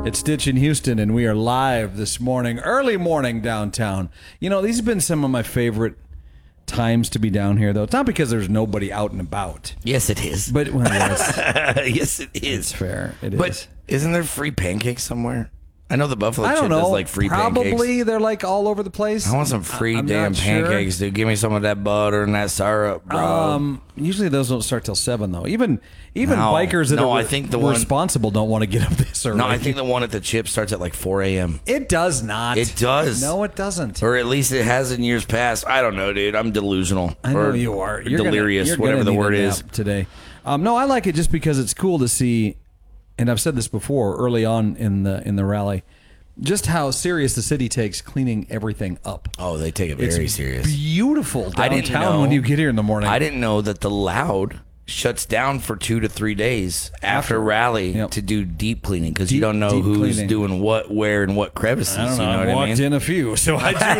It's Stitch in Houston, and we are live this morning, early morning downtown. You know, these have been some of my favorite times to be down here, though. It's not because there's nobody out and about. Yes, it is. But, well, yes. Yes, it is. It's fair. It is. But isn't there free pancakes somewhere? I know the Buffalo I Chip don't know. does like free Probably pancakes. they're like all over the place. I want some free I'm damn not sure. pancakes, dude. Give me some of that butter and that syrup, bro. Usually those don't start till 7, though. Even bikers that are I think the one- responsible don't want to get up this early. No, I think the one at the Chip starts at like 4 a.m. It does not. It does. No, it doesn't. Or at least it has in years past. I don't know, dude. I'm delusional. I know or you are. delirious, you're whatever gonna the need word a is. nap today. No, I like it just because it's cool to see, and I've said this before early on in the rally, just how serious the city takes cleaning everything up. Oh, they take it very serious. Beautiful I didn't downtown know- when you get here in the morning. I didn't know that the Loud shuts down for 2 to 3 days after rally Yep. to do deep cleaning because you Deep- don't know deep who's cleaning. doing what, where, and what crevices. I don't know. You know I've what I walked mean? in a few, so I do